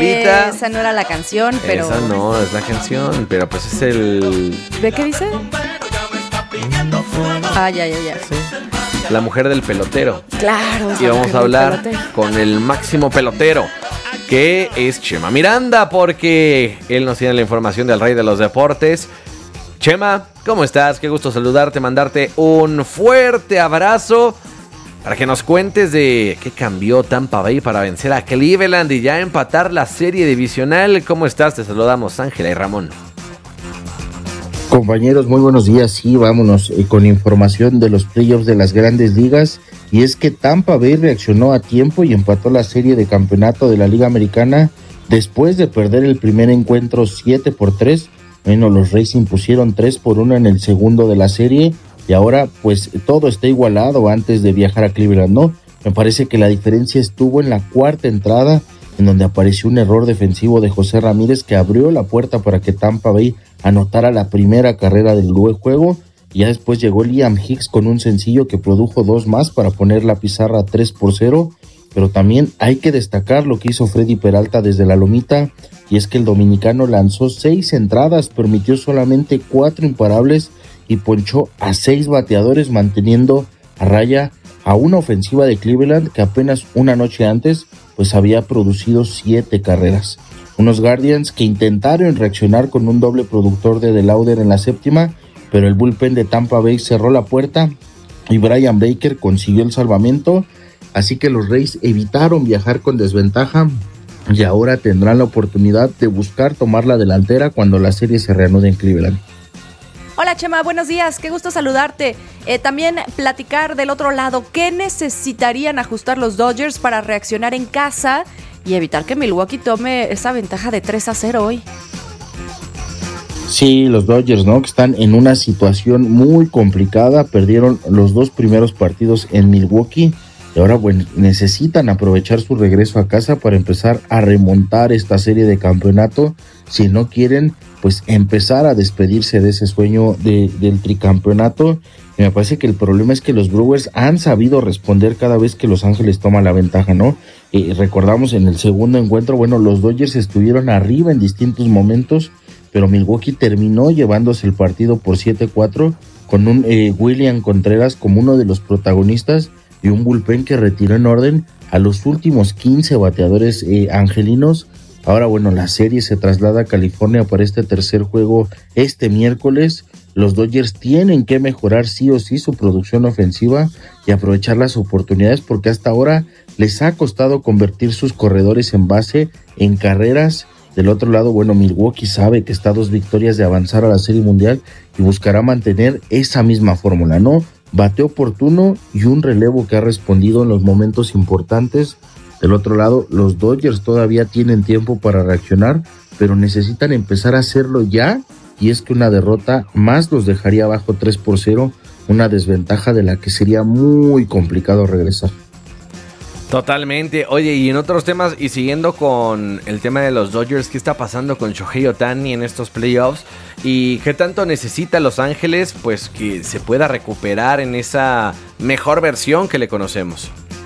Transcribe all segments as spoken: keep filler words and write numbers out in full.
rolita. Esa no era la canción, pero... Esa no es la canción, pero pues es el... ¿De qué dice? Ah, ya, ya, ya. Sí. La mujer del pelotero. Claro. Y vamos a hablar con el máximo pelotero, que es Chema Miranda, porque él nos tiene la información del rey de los deportes. Chema, ¿cómo estás? Qué gusto saludarte, mandarte un fuerte abrazo para que nos cuentes de qué cambió Tampa Bay para vencer a Cleveland y ya empatar la serie divisional. ¿Cómo estás? Te saludamos, Ángela y Ramón. Compañeros, muy buenos días. Sí, vámonos eh, con información de los playoffs de las grandes ligas. Y es que Tampa Bay reaccionó a tiempo y empató la serie de campeonato de la Liga Americana después de perder el primer encuentro siete por tres. Bueno, los Rays impusieron tres por uno en el segundo de la serie y ahora pues todo está igualado antes de viajar a Cleveland, ¿no? Me parece que la diferencia estuvo en la cuarta entrada, en donde apareció un error defensivo de José Ramírez que abrió la puerta para que Tampa Bay anotara la primera carrera del juego. Y ya después llegó Liam Hicks con un sencillo que produjo dos más para poner la pizarra tres por cero. Pero también hay que destacar lo que hizo Freddy Peralta desde la lomita, y es que el dominicano lanzó seis entradas, permitió solamente cuatro imparables y ponchó a seis bateadores, manteniendo a raya a una ofensiva de Cleveland que apenas una noche antes pues había producido siete carreras. Unos Guardians que intentaron reaccionar con un doble productor de DeLauder en la séptima, pero el bullpen de Tampa Bay cerró la puerta y Brian Baker consiguió el salvamento. Así que los Rays evitaron viajar con desventaja y ahora tendrán la oportunidad de buscar tomar la delantera cuando la serie se reanude en Cleveland. Hola Chema, buenos días, qué gusto saludarte. Eh, también platicar del otro lado, ¿qué necesitarían ajustar los Dodgers para reaccionar en casa y evitar que Milwaukee tome esa ventaja de tres a cero hoy? Sí, los Dodgers, ¿no? Que están en una situación muy complicada, perdieron los dos primeros partidos en Milwaukee. Y ahora, bueno, necesitan aprovechar su regreso a casa para empezar a remontar esta serie de campeonato. Si no quieren, pues empezar a despedirse de ese sueño de, del tricampeonato. Y me parece que el problema es que los Brewers han sabido responder cada vez que Los Ángeles toma la ventaja, ¿no? Y recordamos en el segundo encuentro, bueno, los Dodgers estuvieron arriba en distintos momentos, pero Milwaukee terminó llevándose el partido por siete cuatro con un eh, William Contreras como uno de los protagonistas y un bullpen que retiró en orden a los últimos quince bateadores eh, angelinos. Ahora, bueno, la serie se traslada a California para este tercer juego este miércoles. Los Dodgers tienen que mejorar sí o sí su producción ofensiva y aprovechar las oportunidades, porque hasta ahora les ha costado convertir sus corredores en base en carreras. Del otro lado, bueno, Milwaukee sabe que está a dos victorias de avanzar a la Serie Mundial y buscará mantener esa misma fórmula, ¿no? Bateo oportuno y un relevo que ha respondido en los momentos importantes. Del otro lado, los Dodgers todavía tienen tiempo para reaccionar, pero necesitan empezar a hacerlo ya, y es que una derrota más los dejaría abajo tres por cero, una desventaja de la que sería muy complicado regresar. Totalmente. Oye, y en otros temas, y siguiendo con el tema de los Dodgers, ¿qué está pasando con Shohei Ohtani en estos playoffs? ¿Y qué tanto necesita Los Ángeles, pues, que se pueda recuperar en esa mejor versión que le conocemos?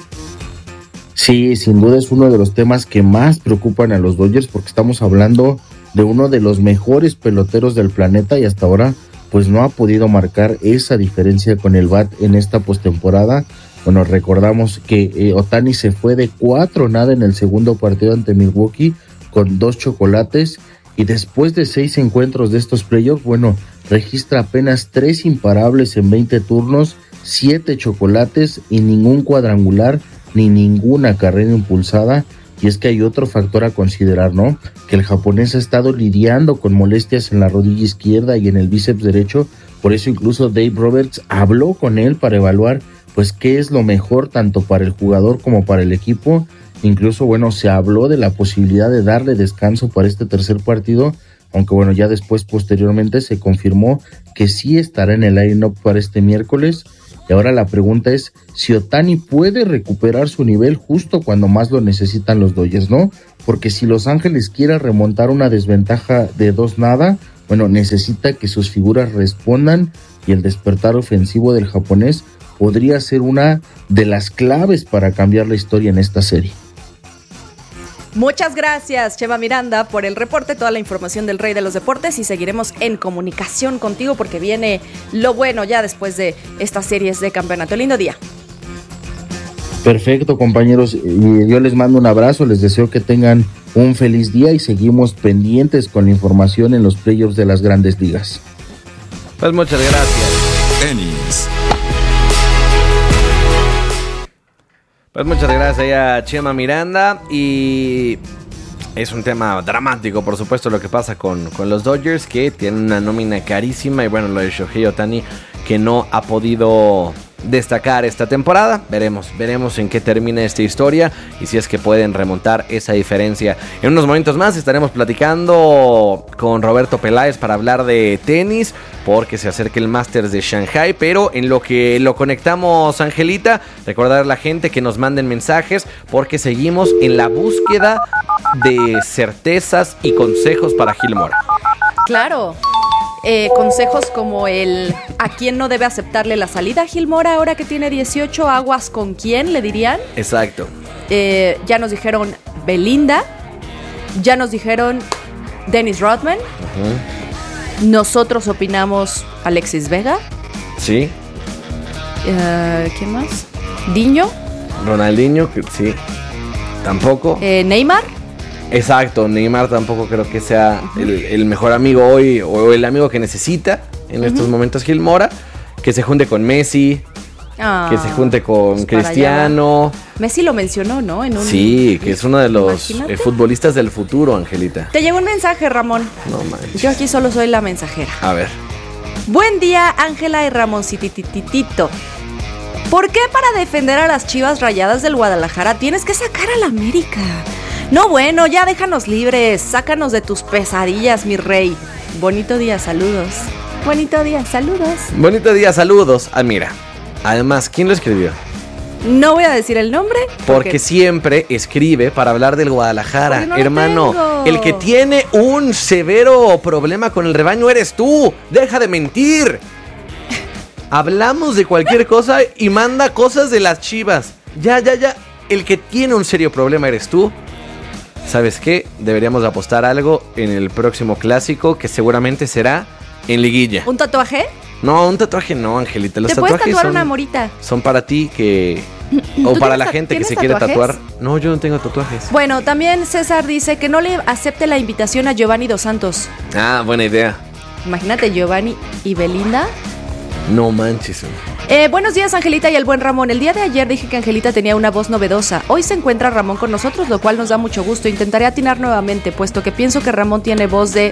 Sí, sin duda es uno de los temas que más preocupan a los Dodgers, porque estamos hablando de uno de los mejores peloteros del planeta y hasta ahora pues no ha podido marcar esa diferencia con el bat en esta postemporada. Bueno, recordamos que eh, Ohtani se fue de cuatro nada en el segundo partido ante Milwaukee con dos chocolates, y después de seis encuentros de estos playoffs, bueno, registra apenas tres imparables en veinte turnos, siete chocolates y ningún cuadrangular ni ninguna carrera impulsada. Y es que hay otro factor a considerar, ¿no? Que el japonés ha estado lidiando con molestias en la rodilla izquierda y en el bíceps derecho. Por eso incluso Dave Roberts habló con él para evaluar pues qué es lo mejor tanto para el jugador como para el equipo. Incluso, bueno, se habló de la posibilidad de darle descanso para este tercer partido, aunque bueno, ya después posteriormente se confirmó que sí estará en el line-up para este miércoles. Y ahora la pregunta es si Ohtani puede recuperar su nivel justo cuando más lo necesitan los Dodgers, ¿no? Porque si Los Ángeles quiere remontar una desventaja de dos nada, bueno, necesita que sus figuras respondan, y el despertar ofensivo del japonés podría ser una de las claves para cambiar la historia en esta serie. Muchas gracias, Chema Miranda, por el reporte, toda la información del Rey de los Deportes, y seguiremos en comunicación contigo porque viene lo bueno ya después de estas series de campeonato. Lindo día. Perfecto, compañeros, y yo les mando un abrazo, les deseo que tengan un feliz día y seguimos pendientes con la información en los playoffs de las Grandes Ligas. Pues muchas gracias. Tenis. Pues muchas gracias a Chema Miranda, y es un tema dramático, por supuesto, lo que pasa con, con los Dodgers, que tienen una nómina carísima, y bueno, lo de Shohei Ohtani, que no ha podido destacar esta temporada. Veremos, veremos en qué termina esta historia y si es que pueden remontar esa diferencia. En unos momentos más estaremos platicando con Roberto Peláez para hablar de tenis, porque se acerca el Masters de Shanghai. Pero en lo que lo conectamos, Angelita, recordar a la gente que nos manden mensajes, porque seguimos en la búsqueda de certezas y consejos para Gil Mora. Claro. Eh, consejos como el ¿a quién no debe aceptarle la salida a Gil Mora ahora que tiene dieciocho? Aguas con quién, le dirían. Exacto. Eh, ya nos dijeron Belinda. Ya nos dijeron Dennis Rodman. Uh-huh. Nosotros opinamos Alexis Vega. Sí. Uh, ¿Quién más? Diño. Ronaldinho, que sí. Tampoco. Eh, Neymar. Exacto, Neymar tampoco creo que sea el, el mejor amigo hoy, o el amigo que necesita en uh-huh. estos momentos Gil Mora. Que se junte con Messi, ah, que se junte con pues Cristiano. Messi lo mencionó, ¿no? En un... Sí, que es uno de los eh, futbolistas del futuro, Angelita. Te llegó un mensaje, Ramón. No manches. Yo aquí solo soy la mensajera. A ver. Buen día, Ángela y Ramoncitititito. ¿Por qué para defender a las Chivas Rayadas del Guadalajara tienes que sacar a la América? No, bueno, ya déjanos libres. Sácanos de tus pesadillas, mi rey. Bonito día, saludos. Bonito día, saludos. Bonito día, saludos. Ah, mira. Además, ¿quién lo escribió? No voy a decir el nombre. Porque, porque siempre escribe para hablar del Guadalajara. No hermano, el que tiene un severo problema con el rebaño eres tú. Deja de mentir. Hablamos de cualquier cosa y manda cosas de las Chivas. Ya, ya, ya. El que tiene un serio problema eres tú. ¿Sabes qué? Deberíamos apostar algo en el próximo clásico, que seguramente será en liguilla. ¿Un tatuaje? No, un tatuaje no, Angelita. Los ¿Te tatuajes puedes tatuar son, una morita? Son para ti que... o para la gente que se quiere tatuar. No, yo no tengo tatuajes. Bueno, también César dice que no le acepte la invitación a Giovanni Dos Santos. Ah, buena idea. Imagínate, Giovanni y Belinda. No manches. Eh, buenos días, Angelita y el buen Ramón. El día de ayer dije que Angelita tenía una voz novedosa. Hoy se encuentra Ramón con nosotros, lo cual nos da mucho gusto. Intentaré atinar nuevamente, puesto que pienso que Ramón tiene voz de...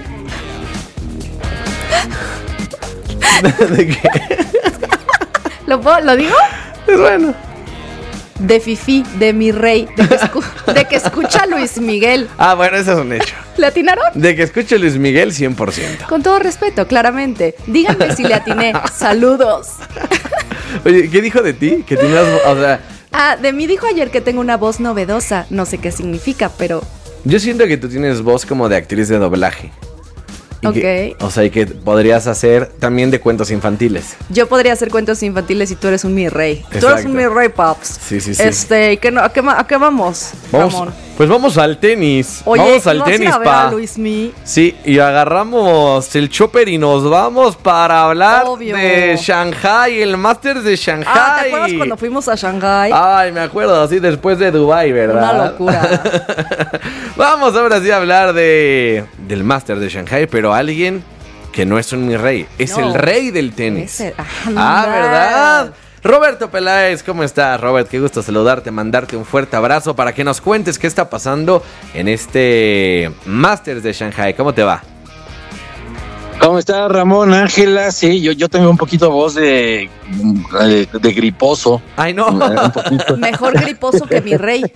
¿De qué? ¿Lo, ¿Lo digo? Es bueno. De Fifi, de mi rey, de que, escu- de que escucha a Luis Miguel. Ah, bueno, eso es un hecho. ¿Le atinaron? De que escuche a Luis Miguel, cien por ciento. Con todo respeto, claramente. Díganme si le atiné. Saludos. Oye, ¿qué dijo de ti? Que tenías, o sea... Ah, de mí dijo ayer que tengo una voz novedosa. No sé qué significa, pero... Yo siento que tú tienes voz como de actriz de doblaje. Y ok. Que, o sea, y que podrías hacer también de cuentos infantiles. Yo podría hacer cuentos infantiles y tú eres un mi rey. Exacto. Tú eres un mi rey, Pops. Sí, sí, sí. Este, ¿qué no, a, qué, ¿a qué vamos, vamos Ramón? Pues vamos al tenis. Oye, vamos al ¿vas tenis, a ir a ver pa. a Luismi? Sí, y agarramos el chopper y nos vamos para hablar Obvio. de Shanghai, el Masters de Shanghai. Ah, ¿te acuerdas cuando fuimos a Shanghai? Ay, me acuerdo, así después de Dubai, ¿verdad? Una locura. Vamos ahora sí a hablar de del Masters de Shanghai, pero alguien que no es un mi rey, es No. el rey del tenis. Ese- ah, Ah, verdad. ¿verdad? Roberto Peláez, ¿cómo estás, Robert? Qué gusto saludarte, mandarte un fuerte abrazo para que nos cuentes qué está pasando en este Masters de Shanghai. ¿Cómo te va? ¿Cómo está Ramón, Ángela? Sí, yo, yo tengo un poquito voz de, de, de griposo. Ay, no. Un poquito. Mejor griposo que mi rey.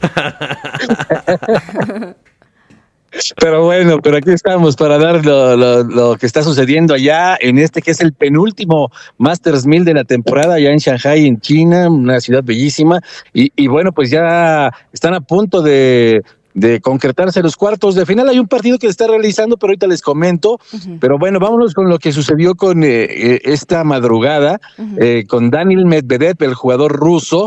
Pero bueno, pero aquí estamos para dar lo, lo, lo que está sucediendo allá en este que es el penúltimo Masters mil de la temporada allá en Shanghai, en China, una ciudad bellísima. Y, y bueno, pues ya están a punto de... de concretarse los cuartos de final. Hay un partido que se está realizando, pero ahorita les comento. Uh-huh. Pero bueno, vámonos con lo que sucedió con eh, esta madrugada, uh-huh. eh, con Daniil Medvedev, el jugador ruso,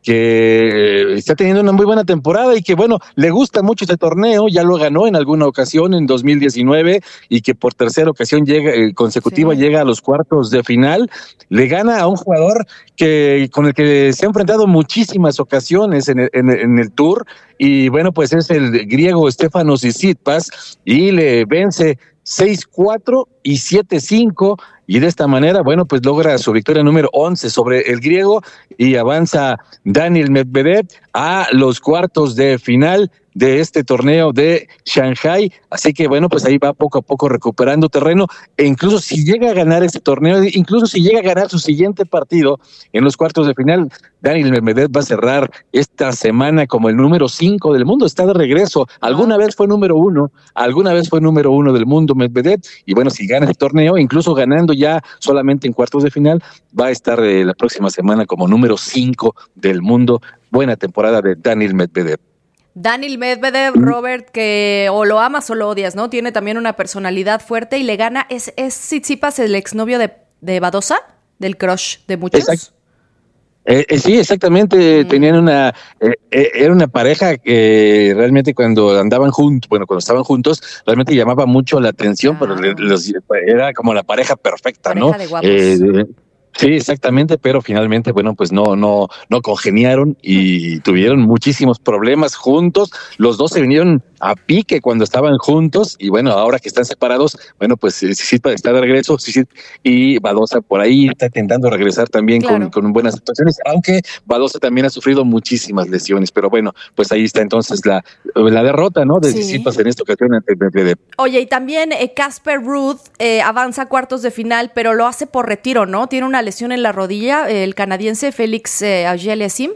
que eh, está teniendo una muy buena temporada y que, bueno, le gusta mucho este torneo, ya lo ganó en alguna ocasión en dos mil diecinueve y que por tercera ocasión llega eh, consecutiva sí. llega a los cuartos de final. Le gana a un jugador que con el que se ha enfrentado muchísimas ocasiones en el, en, en el Tour y, bueno, pues es el griego Stefanos Tsitsipas y le vence seis cuatro y siete cinco y de esta manera, bueno, pues logra su victoria número once sobre el griego y avanza Daniil Medvedev a los cuartos de final de este torneo de Shanghai, así que bueno, pues ahí va poco a poco recuperando terreno, e incluso si llega a ganar este torneo, incluso si llega a ganar su siguiente partido en los cuartos de final, Daniil Medvedev va a cerrar esta semana como el número cinco del mundo, está de regreso, alguna vez fue número uno, alguna vez fue número uno del mundo Medvedev, y bueno, si gana el torneo, incluso ganando ya solamente en cuartos de final, va a estar eh, la próxima semana como número cinco del mundo. Buena temporada de Daniil Medvedev. Daniil Medvedev, Robert, que o lo amas o lo odias, ¿no? Tiene también una personalidad fuerte y le gana. ¿Es, es Tsitsipas el exnovio de, de Badosa? ¿Del crush de muchos? Exacto. Eh, eh, sí, exactamente. Mm. Tenían una, eh, eh, era una pareja que realmente cuando andaban juntos, bueno, cuando estaban juntos, realmente llamaba mucho la atención, ah. pero los, era como la pareja perfecta, pareja ¿no? De guapos. Eh, de, Sí, exactamente, pero finalmente, bueno, pues no, no, no congeniaron y tuvieron muchísimos problemas juntos. Los dos se vinieron a pique cuando estaban juntos y bueno, ahora que están separados, bueno, pues Tsitsipas está de regreso y Badosa por ahí está intentando regresar también claro. con, con buenas actuaciones, aunque Badosa también ha sufrido muchísimas lesiones, pero bueno, pues ahí está entonces la, la derrota, ¿no? De Tsitsipas sí. en esta ocasión ante Medvedev. Oye, y también Casper eh, Ruud eh, avanza a cuartos de final, pero lo hace por retiro, ¿no? Tiene una lesión en la rodilla, el canadiense Félix eh, Auger-Aliassime.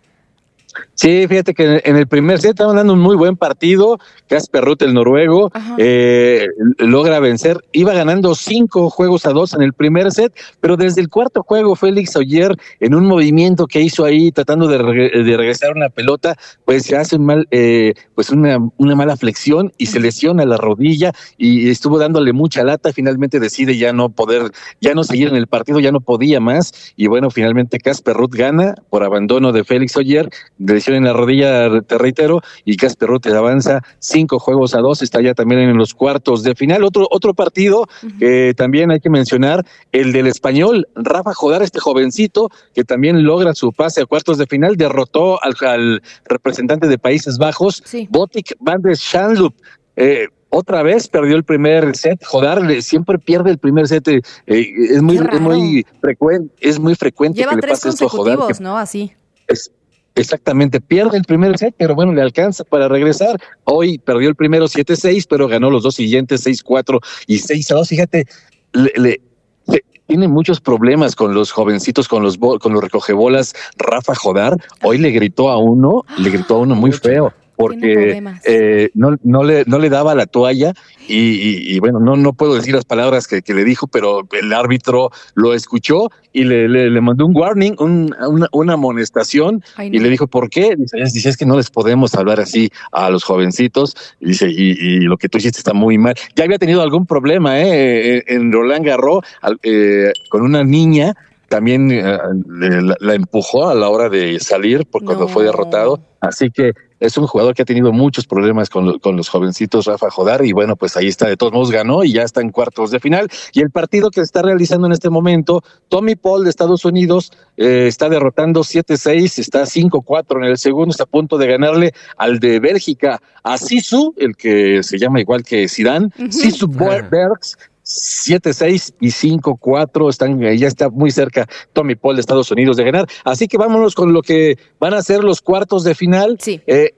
Sí, fíjate que en el primer set estaban dando un muy buen partido. Casper Ruud, el noruego, eh, logra vencer. Iba ganando cinco juegos a dos en el primer set, pero desde el cuarto juego, Félix Auger, en un movimiento que hizo ahí, tratando de, re- de regresar una pelota, pues se hace un mal, eh, pues una, una mala flexión y se lesiona la rodilla y estuvo dándole mucha lata. Finalmente decide ya no poder, ya no seguir en el partido, ya no podía más. Y bueno, finalmente Casper Ruud gana por abandono de Félix Auger. De lesión en la rodilla, te reitero, y Casper Ruud avanza cinco juegos a dos, está ya también en los cuartos de final. Otro otro partido uh-huh. que también hay que mencionar, el del español, Rafa Jodar, este jovencito, que también logra su pase a cuartos de final, derrotó al, al representante de Países Bajos, sí. Botic van der Schanlup. Eh, Otra vez perdió el primer set. Jodar siempre pierde el primer set. Eh, es muy, es muy frecuente, es muy frecuente Lleva que le tres pase esto a Jodar. Que, ¿no? Así. Es, Exactamente, pierde el primer set, pero bueno, le alcanza para regresar. Hoy perdió el primero siete seis, pero ganó los dos siguientes seis cuatro y seis a dos. Fíjate, le, le, le, tiene muchos problemas con los jovencitos, con los con los recogebolas. Rafa Jodar, hoy le gritó a uno, le gritó a uno muy feo. Porque eh, no, no, le, no le daba la toalla y, y, y bueno, no, no puedo decir las palabras que, que le dijo, pero el árbitro lo escuchó y le, le, le mandó un warning, un, una, una amonestación. Ay, no. Y le dijo, ¿por qué? Dice, dice, es que no les podemos hablar así a los jovencitos. Y dice, y, y lo que tú hiciste está muy mal. Ya había tenido algún problema eh, en Roland Garros eh, con una niña. También eh, la, la empujó a la hora de salir por cuando no. fue derrotado. Así que es un jugador que ha tenido muchos problemas con, lo, con los jovencitos, Rafa Jodar, y bueno, pues ahí está, de todos modos ganó y ya está en cuartos de final. Y el partido que se está realizando en este momento, Tommy Paul de Estados Unidos eh, está derrotando siete seis, está cinco cuatro en el segundo, está a punto de ganarle al de Bélgica, a Sisu, el que se llama igual que Zidane, uh-huh. Sisu Bergs, siete seis y cinco cuatro, están, ya está muy cerca Tommy Paul de Estados Unidos de ganar. Así que vámonos con lo que van a ser los cuartos de final. Sí. Eh,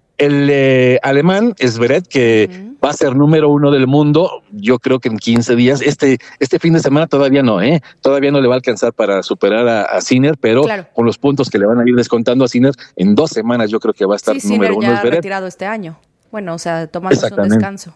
el eh, alemán Zverev, que uh-huh. va a ser número uno del mundo, yo creo que en quince días, este este fin de semana todavía no, ¿eh? Todavía no le va a alcanzar para superar a, a Sinner, pero claro. con los puntos que le van a ir descontando a Sinner, en dos semanas yo creo que va a estar sí, número Sinner uno ya Zverev. Retirado este año. Bueno, o sea, tomándose un descanso.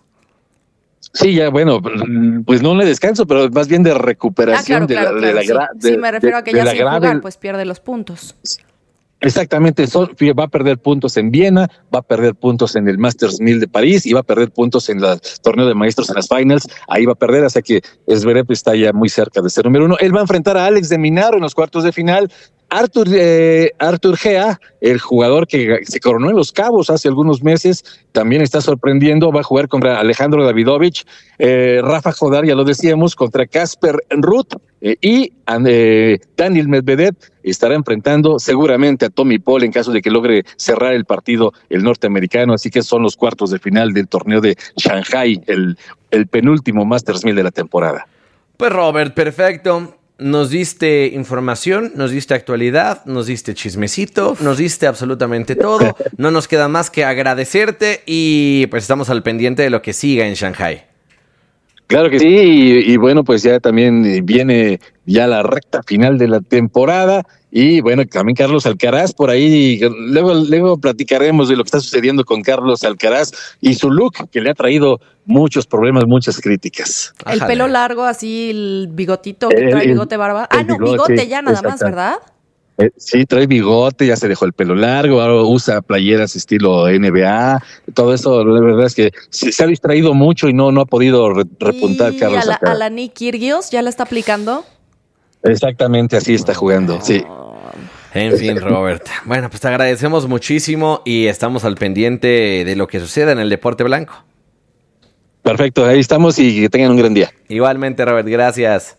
Sí, ya, bueno, pues no le descanso, pero más bien de recuperación ah, claro, de, claro, la, claro, de la gra- sí. sí, me refiero de, a que ya sin grave... jugar, pues pierde los puntos. Exactamente, va a perder puntos en Viena, va a perder puntos en el Masters mil de París y va a perder puntos en el torneo de maestros en las finals, ahí va a perder, así que Zverev está ya muy cerca de ser número uno. Él va a enfrentar a Alex de Minaur en los cuartos de final. Artur, eh, Artur Gea, el jugador que se coronó en Los Cabos hace algunos meses, también está sorprendiendo, va a jugar contra Alejandro Davidovich, eh, Rafa Jodar, ya lo decíamos, contra Casper Ruud, eh, y eh, Daniel Medvedev estará enfrentando seguramente a Tommy Paul en caso de que logre cerrar el partido el norteamericano, así que son los cuartos de final del torneo de Shanghai, el, el penúltimo Masters mil de la temporada. Pues Robert, perfecto. Nos diste información, nos diste actualidad, nos diste chismecito, nos diste absolutamente todo. No nos queda más que agradecerte y pues estamos al pendiente de lo que siga en Shanghai. Claro que sí, y, y bueno, pues ya también viene ya la recta final de la temporada y bueno, también Carlos Alcaraz por ahí, luego, luego platicaremos de lo que está sucediendo con Carlos Alcaraz y su look que le ha traído muchos problemas, muchas críticas. El Ajale. pelo largo, así el bigotito, que El- trae el- bigote barba. Ah, el no, bigote, bigote ya nada más, exacto. ¿verdad? Eh, sí, trae bigote, ya se dejó el pelo largo, ahora usa playeras estilo N B A, todo eso, la verdad es que se, se ha distraído mucho y no, no ha podido re- repuntar Y Carlos a la, Alcaraz. a la Nick Kyrgios ya la está aplicando. Exactamente, así está jugando, sí. En fin, Robert. Bueno, pues te agradecemos muchísimo y estamos al pendiente de lo que suceda en el deporte blanco. Perfecto, ahí estamos y que tengan un gran día. Igualmente, Robert, gracias.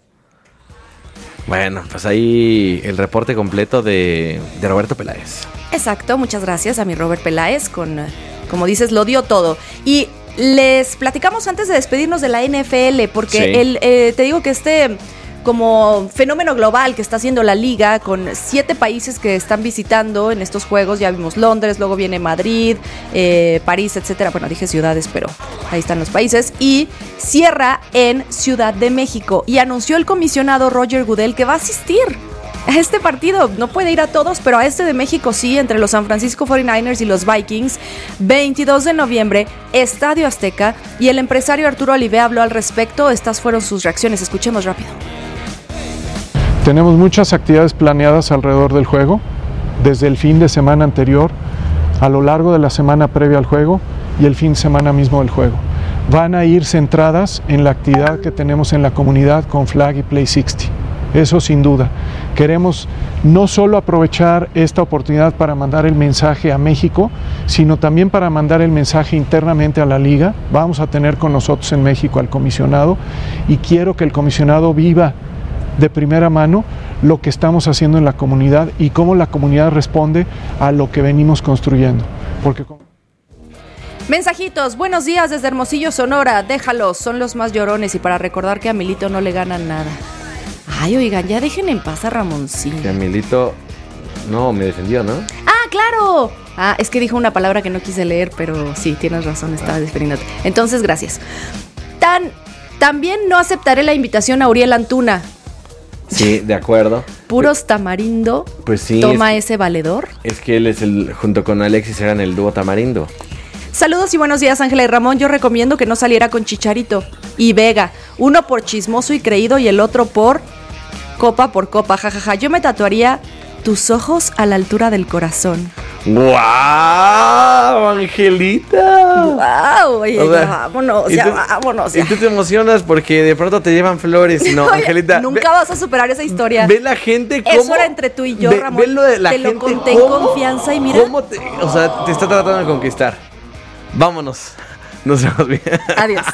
Bueno, pues ahí el reporte completo de, de Roberto Peláez. Exacto, muchas gracias a mi Robert Peláez con, eh, como dices, lo dio todo. Y les platicamos antes de despedirnos de la N F L, porque Sí. el, eh, te digo que este como fenómeno global que está haciendo la liga con siete países que están visitando en estos juegos, ya vimos Londres, luego viene Madrid, eh, París, etcétera. Bueno, dije ciudades, pero ahí están los países. Y cierra en Ciudad de México y anunció el comisionado Roger Goodell que va a asistir a este partido. No puede ir a todos, pero a este de México sí, entre los San Francisco cuarenta y nueve ers y los Vikings. veintidós de noviembre, Estadio Azteca. Y el empresario Arturo Olivé habló al respecto. Estas fueron sus reacciones. Escuchemos rápido. Tenemos muchas actividades planeadas alrededor del juego, desde el fin de semana anterior, a lo largo de la semana previa al juego y el fin de semana mismo del juego. Van a ir centradas en la actividad que tenemos en la comunidad con Flag y Play sesenta. Eso sin duda. Queremos no solo aprovechar esta oportunidad para mandar el mensaje a México, sino también para mandar el mensaje internamente a la liga. Vamos a tener con nosotros en México al comisionado y quiero que el comisionado viva de primera mano lo que estamos haciendo en la comunidad y cómo la comunidad responde a lo que venimos construyendo. Porque Mensajitos, buenos días desde Hermosillo, Sonora. Déjalos, son los más llorones y para recordar que a Milito no le ganan nada. Ay, oigan, ya dejen en paz a Ramoncín. Que Emilito no me defendió, ¿no? ¡Ah, claro! Ah, es que dijo una palabra que no quise leer, pero sí, tienes razón, estaba defendiéndote. Entonces, gracias. Tan, también no aceptaré la invitación a Uriel Antuna. Sí, de acuerdo. Puros tamarindo. Pues sí. Toma es, ese valedor. es que él es el, junto con Alexis, eran el dúo tamarindo. Saludos y buenos días, Ángela y Ramón. Yo recomiendo que no saliera con Chicharito y Vega. Uno por chismoso y creído y el otro por copa por copa. Jajaja. Yo me tatuaría tus ojos a la altura del corazón. ¡Guau, Angelita! ¡Wow! Oye, O sea, ya vámonos, y ya tú- vámonos. Y Ya. tú te emocionas porque de pronto te llevan flores. No, Oye, Angelita. nunca ve, vas a superar esa historia. ve la gente cómo. Eso era entre tú y yo, ve- Ramón. ve lo de la Te lo gente, conté en cómo- confianza y mira. cómo te, o sea, te está tratando de conquistar. Vámonos. Nos vemos bien. Adiós.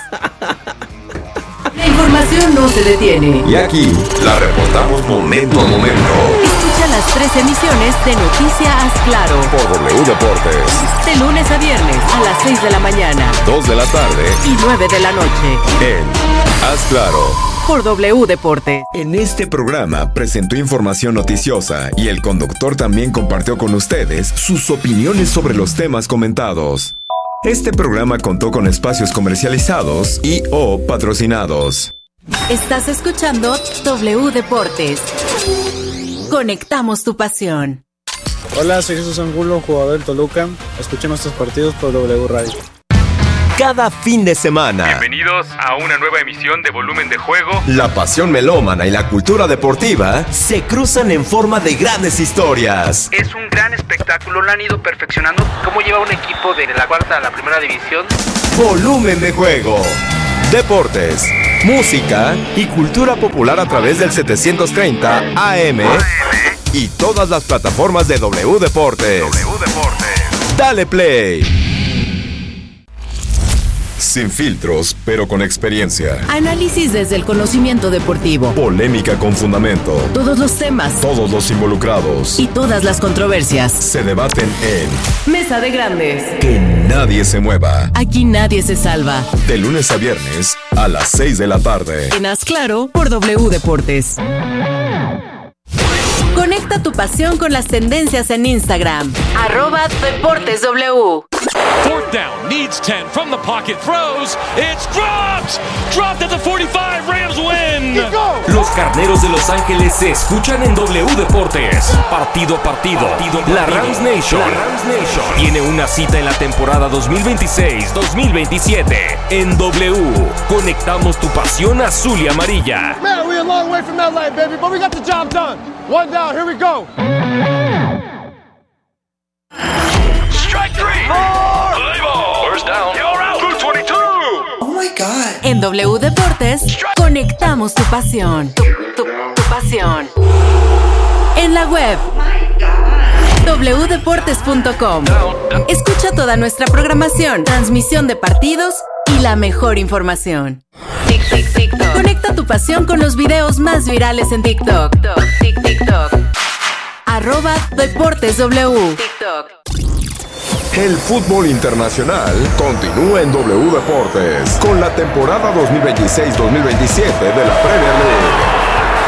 La información no se detiene. Y aquí la reportamos momento a momento Escucha las tres emisiones de Noticia Haz Claro. por W Deportes. De lunes a viernes a las seis de la mañana dos de la tarde y nueve de la noche. en Haz Claro. Por W Deportes. En este programa presentó información noticiosa y el conductor también compartió con ustedes sus opiniones sobre los temas comentados. Este programa contó con espacios comercializados y o patrocinados. Estás escuchando W Deportes. Conectamos tu pasión. Hola, soy Jesús Angulo, jugador del Toluca. Escuchen nuestros partidos por W Radio. Cada fin de semana, Bienvenidos a una nueva emisión de Volumen de Juego. la pasión melómana y la cultura deportiva se cruzan en forma de grandes historias. Es un gran espectáculo, lo han ido perfeccionando. ¿Cómo lleva un equipo de la cuarta a la primera división? Volumen de Juego. Deportes, música y cultura popular a través del setecientos treinta A M y todas las plataformas de W Deportes. W Deportes. Dale play. Sin filtros, pero con experiencia. Análisis desde el conocimiento deportivo. Polémica con fundamento. Todos los temas. Todos los involucrados. Y todas las controversias. Se debaten en Mesa de Grandes. Que nadie se mueva. Aquí nadie se salva. De lunes a viernes a las seis de la tarde. En Haz Claro por W Deportes. Conecta tu pasión con las tendencias en Instagram. Arroba Deportes W. Fourth down, needs ten, from the pocket, throws, it's dropped! Dropped at the forty-five, Rams win! Los Carneros de Los Ángeles se escuchan en W Deportes. Partido a partido, partido, partido. La Rams Nation, la Rams Nation tiene una cita en la temporada dos mil veintiséis dos mil veintisiete. En W, conectamos tu pasión azul y amarilla. Man, we're a long way from L A, baby, but we got the job done. One down, here we go. Strike three! Four! First down. You're out. Blue twenty-two! Oh my God. En W Deportes, conectamos tu pasión. Tu, tu, tu pasión. En la web. doble u deportes punto com. Escucha toda nuestra programación, transmisión de partidos y la mejor información. Tic, tic, TikTok. Conecta tu pasión con los videos más virales en TikTok. Tic, TikTok. Arroba Deportes W. TikTok. El fútbol internacional continúa en W Deportes con la temporada dos mil veintiséis dos mil veintisiete de la Premier League.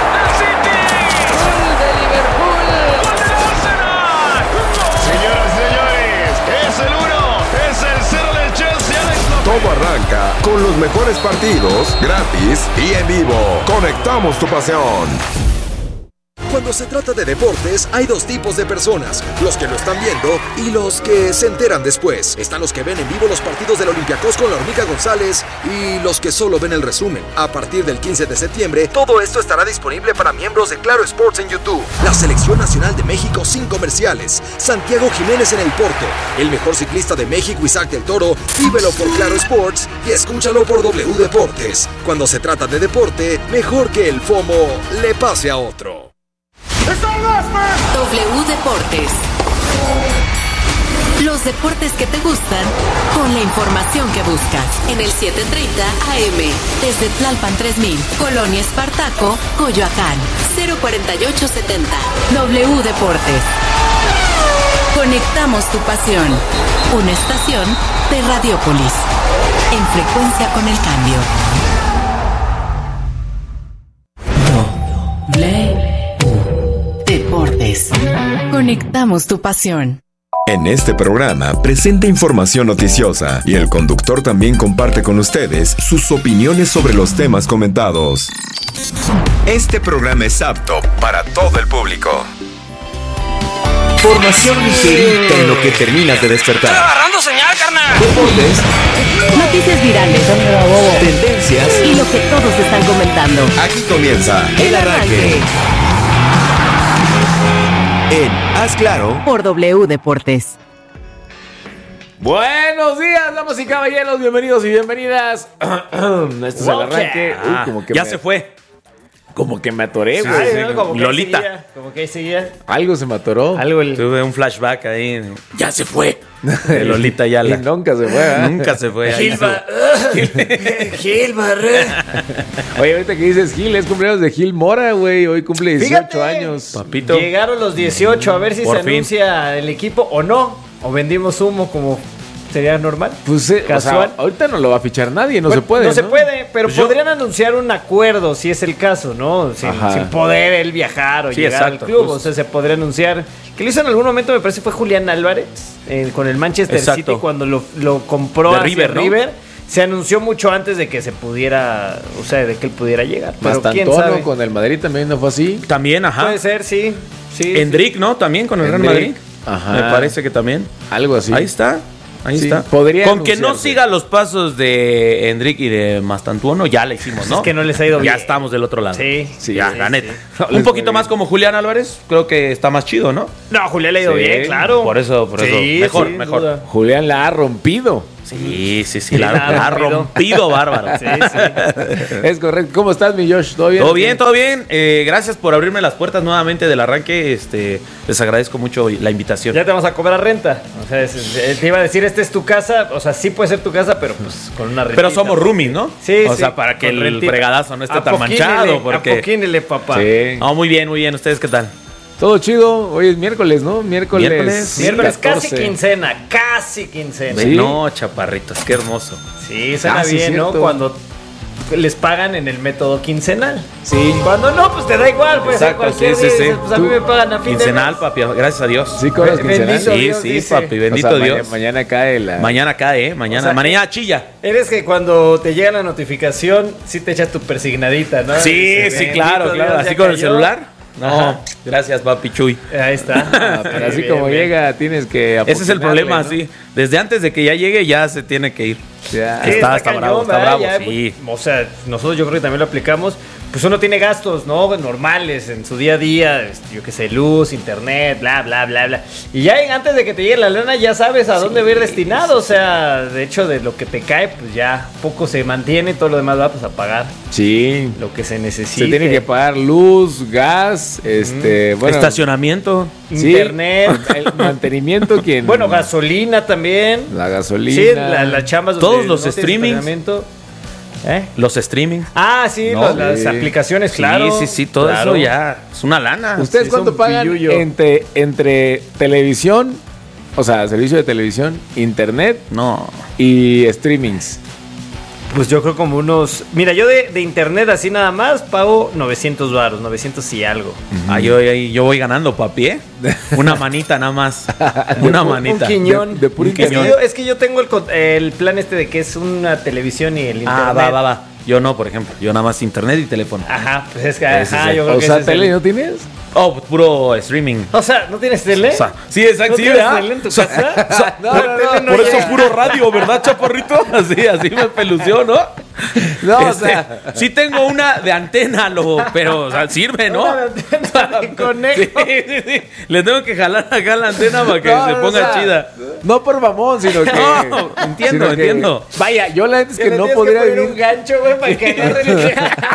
Todo arranca con los mejores partidos, gratis y en vivo. Conectamos tu pasión. Cuando se trata de deportes, hay dos tipos de personas, los que lo están viendo y los que se enteran después. Están los que ven en vivo los partidos del Olympiacos con la Hormiga González y los que solo ven el resumen. A partir del quince de septiembre, todo esto estará disponible para miembros de Claro Sports en YouTube. La Selección Nacional de México sin comerciales. Santiago Jiménez en el Porto. El mejor ciclista de México, Isaac del Toro. Vívelo por Claro Sports y escúchalo por W Deportes. Cuando se trata de deporte, mejor que el FOMO le pase a otro. W Deportes. Los deportes que te gustan con la información que buscas. En el siete treinta A M. Desde Tlalpan tres mil. Colonia Espartaco, Coyoacán. cero cuarenta y ocho setenta. W Deportes. Conectamos tu pasión. Una estación de Radiopolis. En frecuencia con el cambio. W Deportes. Conectamos tu pasión. En este programa presenta información noticiosa y el conductor también comparte con ustedes sus opiniones sobre los temas comentados. Este programa es apto para todo el público. Formación ligerita en lo que terminas de despertar. ¡Estoy agarrando señal, carnal! Deportes. Noticias virales. Tendencias. Y lo que todos están comentando. Aquí comienza el arranque. En Haz Claro por W Deportes. Buenos días, damas y caballeros, bienvenidos y bienvenidas. Este es el arranque. Uy, como que ya me, se fue. Como que me atoré, Sí, güey. sí, ¿no? Como que Lolita. ahí seguía, como que ahí seguía. Algo se me atoró. Algo el... Tuve un flashback ahí. Ya se fue. De Lolita Ayala. Y nunca se fue, ¿eh? Nunca se fue. Gilba. Gil Oye, ahorita que dices Gil, es cumpleaños de Gil Mora, güey. Hoy cumple dieciocho Fíjate, años. Papito. Llegaron los dieciocho, a ver si Por se fin. anuncia el equipo o no. O vendimos humo como sería normal. Pues eh, Casual. o sea, ahorita no lo va a fichar nadie, no Bueno, se puede. No, No se puede, pero Pues yo- podrían anunciar un acuerdo si es el caso, ¿no? Sin, Ajá. sin poder él viajar o Sí, llegar exacto, al club. justo. O sea, se podría anunciar. Que lo hizo en algún momento, me parece, fue Julián Álvarez eh, con el Manchester Exacto. City cuando lo, lo compró De hacia River, ¿no? River. Se anunció mucho antes de que se pudiera, o sea, de que él pudiera llegar. Pero quién Mastantuono sabe. con el Madrid también no fue así. También, ajá. Puede ser, sí. sí Endrick, ¿no? También con el Real Endrick. Madrid. Ajá. Me parece que también. Algo así. Ahí está. Ahí Sí, está. podría Con que no anunciarse. siga los pasos de Endrick y de Mastantuono, ya le hicimos, ¿no? Es que no les ha ido Ya bien. estamos del otro lado. Sí, Sí, ya, sí, la neta. No, Un les poquito fue más bien. como Julián Álvarez, creo que está más chido, ¿no? No, Julián le ha ido Sí, bien, claro. por eso, por eso. Sí, Mejor, sin mejor. duda. Julián la ha rompido. Sí, sí, sí, la, la ha rompido bárbaro. Sí, sí. Es correcto. ¿Cómo estás, mi Josh? ¿Todo bien? Todo bien, todo bien. Eh, gracias por abrirme las puertas nuevamente del arranque. Este, les agradezco mucho la invitación. Ya te vamos a cobrar renta. O sea, es, es, te iba a decir, esta es tu casa. O sea, sí puede ser tu casa, pero pues con una renta. Pero somos roomies, ¿no? Sí, O sí, sea, para que el rentita. fregadazo no esté A tan poquínele, manchado. Porque... A poquínele, papá. Sí. No, muy bien, muy bien. ¿Ustedes qué tal? Todo chido. Hoy es miércoles, ¿no? Miércoles. Miércoles, Miércoles, catorce. casi quincena. Casi quincena. Sí. No, chaparritos, qué hermoso. Sí, suena Ah, sí, bien, ¿no? cierto. Cuando les pagan en el método quincenal. Sí. Cuando no, pues te da igual. Puede ser Exacto, cualquier sí, día. sí, sí. Dices, pues a mí me pagan a fin Quincenal, de mes. papi, gracias a Dios. Sí, cobras quincenal. Bendito Sí, Dios, sí, dice. papi, bendito O sea, Dios. Mañana, mañana cae la. Mañana cae, ¿eh? Mañana, O sea, mañana chilla. Eres que cuando te llega la notificación, sí te echas tu persignadita, ¿no? Sí, Dices, sí, bendito claro, Dios, claro. ya Así con el cayó. celular. No, Ajá. gracias, papi Chuy. Ahí está. Ah, pero así Bien, como bien. llega, tienes que. Ese es el apoquinarle, problema, ¿no? sí. Desde antes de que ya llegue, ya se tiene que ir. Ya. Sí, Está- está cañón, bravo, está ¿verdad? bravo, Ya, sí. O sea, nosotros yo creo que también lo aplicamos. Pues uno tiene gastos, ¿no? Normales en su día a día. este, Yo qué sé, luz, internet, bla, bla, bla, bla. Y ya en- antes de que te llegue la lana, ya sabes a dónde va a ir destinado. O sea, de hecho, de lo que te cae, pues ya poco se mantiene. Todo lo demás va pues a pagar Sí. lo que se necesite. Se tiene que pagar luz, gas, este. Bueno. Estacionamiento. Sí, Internet. el mantenimiento, quien. Bueno, gasolina también. La gasolina. Sí, la, la chamba donde Todos los no tienes streamings. estacionamiento. ¿Eh? Los streaming. Ah, sí, No, los- las sí. aplicaciones, claro. Sí, sí, sí, todo Claro. eso ya es una lana. ¿Ustedes sí, cuánto son pagan pilluyo. entre, entre televisión, o sea, servicio de televisión, internet No. y streamings? Pues yo creo como unos... Mira, yo de, de internet así nada más pago novecientos varos, novecientos y algo. Ah, yo, yo, yo voy ganando, papi, ¿eh? Una manita nada más. Una manita. Un quiñón. De- de puro es, que quiñón. yo, es que yo tengo el, con- el plan este de que es una televisión y el internet. Ah, va, va, va. Yo no, por ejemplo. Yo nada más internet y teléfono. Ajá, pues es que Ese ajá, es el- yo creo O que sea, ese es ¿tele el- no tienes? Oh, puro streaming. O sea, ¿no tienes tele? O sea, sí, exacto. ¿No sí, tienes ¿verdad? tele en tu O sea, casa? o sea, No, por, no, no, no por eso llega. puro radio, ¿verdad, chaparrito? Así, así me pelució, ¿no? No, o Este, sea. sí tengo una de antena, lo, pero o sea, sirve, ¿no? Una de antena de conejo. Sí, sí, sí. Le tengo que jalar acá la antena para que No, se no, ponga o sea, chida. No por mamón, sino que. No, entiendo, sino que- entiendo. Vaya, yo la neta es Que que le no tienes podría que poner vivir. un gancho, güey, para que agarre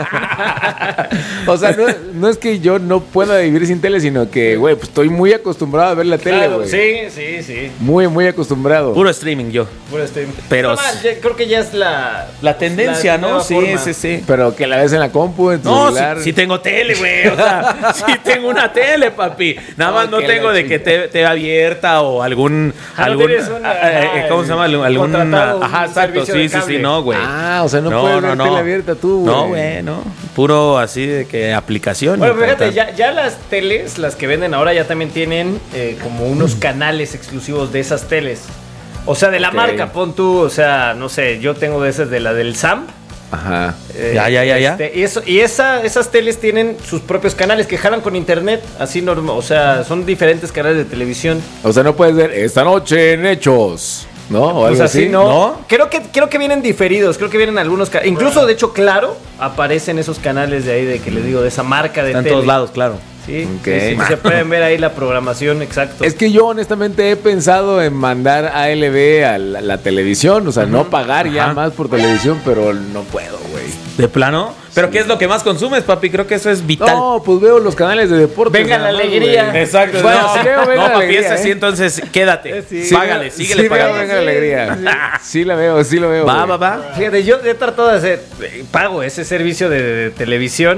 O sea, no, no es que yo no pueda vivir sin tele, sino que, güey, pues estoy muy acostumbrado a ver la tele, Claro, güey. sí, sí, sí. Muy, muy acostumbrado. Puro streaming yo. Puro stream. Pero- No más, ya- creo que ya es la... La tendencia, la ¿no? nueva Sí, forma. sí, sí. Pero que la ves en la compu, en tu No, sí, celular. sí tengo tele, güey. O sea, sí tengo una tele, papi. Nada más no que tengo la de que te, te abierta o algún. Ah, no algún tienes una- ah, eh, ah, ¿Cómo se llama? Algún. algún- contratado un Ajá, exacto. servicio Sí, de sí, sí. cable. No, güey. Ah, o sea, no, puedes ver tele abierta tú, güey. No, güey, no. Puro así de que aplicación. Bueno, y tan, fíjate, tan. ya, ya las teles, las que venden ahora, ya también tienen eh, como unos canales exclusivos de esas teles. O sea, de la Ok. marca, pon tú, o sea, no sé, yo tengo de esas de la del Sam. Ajá. eh, Ya, ya, ya, ya. este, y eso, y esa, esas teles tienen sus propios canales que jalan con internet, así normal, o sea, son diferentes canales de televisión. O sea, no puedes ver esta noche en Hechos, ¿no? O Pues algo así así. no. Creo que creo que vienen diferidos, creo que vienen algunos, ca- incluso de hecho, claro, aparecen esos canales de ahí de que les digo de esa marca de Está en tele. todos lados, claro. Sí, Ok. sí, sí, se pueden ver ahí la programación exacto. Es que yo honestamente he pensado en mandar A L B a la, la televisión, o sea, no pagar ya Ajá. más por televisión, pero no puedo, güey. ¿De plano? ¿Pero qué es lo que más consumes, papi? Creo que eso es vital. No, pues veo los canales de deportes. Venga la nada más, alegría. güey. Exacto. Bueno, no, sí veo Venga no, la papi, Alegría, ese sí, ¿eh? entonces quédate. Sí. Págale, Sí síguele veo pagando. Venga la Alegría. Sí la veo, sí lo veo. Va, güey. va, va. Fíjate, yo he tratado de hacer, eh, pago ese servicio de, de televisión,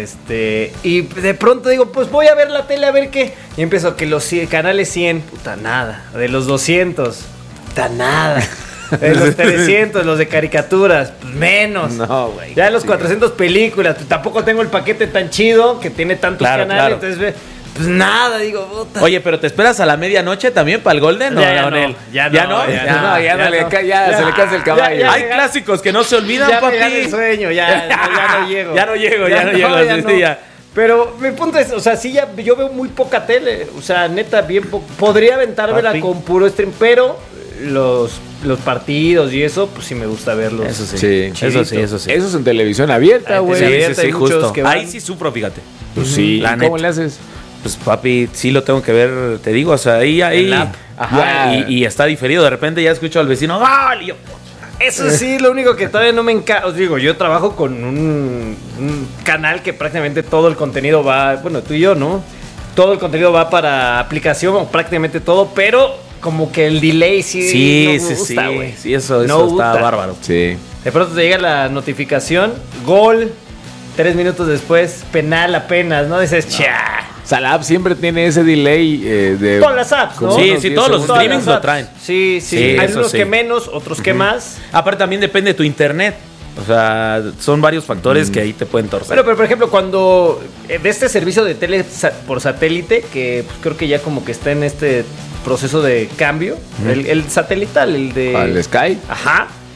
este, y de pronto digo, pues voy a ver la tele a ver qué. Y empiezo que los cien canales cien, puta nada. De los doscientos, puta nada. De los trescientos, los de caricaturas, pues menos. No, güey. Ya de los cuatrocientos películas, pues tampoco tengo el paquete tan chido que tiene tantos Claro, canales, claro. entonces ve, pues nada, digo, puta. Oye, pero ¿te esperas a la medianoche también para el Golden? Ya, ya Leonel? no, ya ¿Ya no, no? ya Ya, no, ya, no le no. ca- ya Ya, se le cansa el caballo. ya, ya. Hay clásicos que no se olvidan, ya papi. me gana el sueño, ya, ya, ya no llego. Ya no llego, ya no llego, sí, sí, ya. Pero mi punto es, o sea, sí, ya, yo veo muy poca tele. O sea, neta, bien poco. Podría aventármela Papi. con puro stream, pero los, los partidos y eso, pues sí me gusta verlos. Eso sí. Sí. Eso sí, eso sí. Eso es en televisión abierta, Ah, güey. Sí, abierta, sí, sí, hay muchos justo. que van. Ahí sí sufro, fíjate. Pues sí. La ¿Y ¿Cómo neta. le haces? Pues papi, sí lo tengo que ver, te digo, o sea, ahí, ahí. En la app. Ajá, y, y está diferido. De repente ya escucho al vecino, ¡gol! Y yo, eso sí, lo único que todavía no me encanta. Os digo, yo trabajo con un, un canal que prácticamente todo el contenido va. Bueno, tú y yo, ¿no? Todo el contenido va para aplicación, o prácticamente todo, pero como que el delay sí. Sí, no me sí, gusta, sí. güey. Sí, eso, eso No está gusta. bárbaro. Sí. De pronto te llega la notificación, gol, tres minutos después, penal apenas, ¿no? Dices, cha. O sea, la app siempre tiene ese delay eh, de... Todas las apps, ¿no? Sí, sí, todos los Todas streamings las lo apps. traen. Sí, sí. Sí, Hay eso unos sí. que menos, otros que más. Aparte también depende de tu internet. O sea, son varios factores Mm. que ahí te pueden torcer. Bueno, pero por ejemplo, cuando eh, de este servicio de tele sa- por satélite, que pues, creo que ya como que está en este proceso de cambio, Ujú. el, el satelital, el de... ¿Al Sky? Ajá.